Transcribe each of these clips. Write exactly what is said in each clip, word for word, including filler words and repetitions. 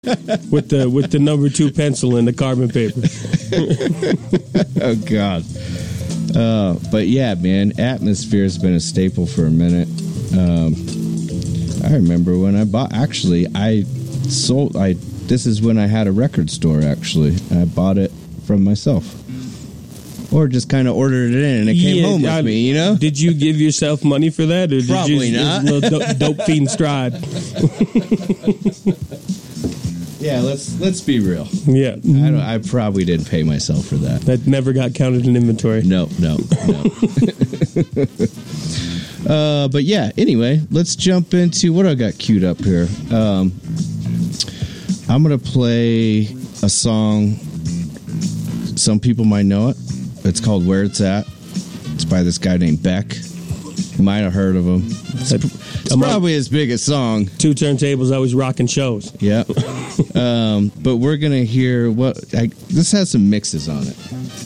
with the with the number two pencil and the carbon paper. Oh God. Uh, but yeah, man, Atmosphere has been a staple for a minute. Um, I remember when I bought. Actually, I sold. I this is when I had a record store. Actually, I bought it from myself. Or just kind of ordered it in and it came yeah, home with I, me, you know? Did you give yourself money for that? Or did Probably you, not. A little dope, dope fiend stride. Yeah, let's let's be real. Yeah. I, don't, I probably didn't pay myself for that. That never got counted in inventory. No, no, no. uh, but yeah, anyway, let's jump into what I got queued up here. Um, I'm going to play a song. Some people might know it. It's called Where It's At. It's by this guy named Beck. You might have heard of him. It's, it's probably his biggest song. Two turntables, always rocking shows. Yeah. um, but we're going to hear what... I, this has some mixes on it.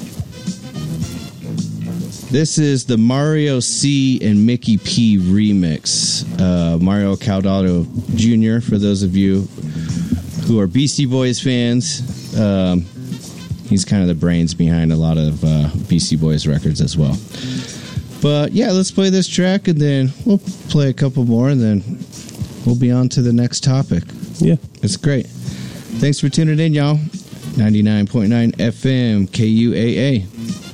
This is the Mario C. and Mickey P. remix. Uh, Mario Caldado Junior, for those of you who are Beastie Boys fans. Um... He's kind of the brains behind a lot of uh, Beastie Boys records as well. But yeah, let's play this track and then we'll play a couple more and then we'll be on to the next topic. Yeah. It's great. Thanks for tuning in, y'all. ninety-nine point nine F M, K U A A.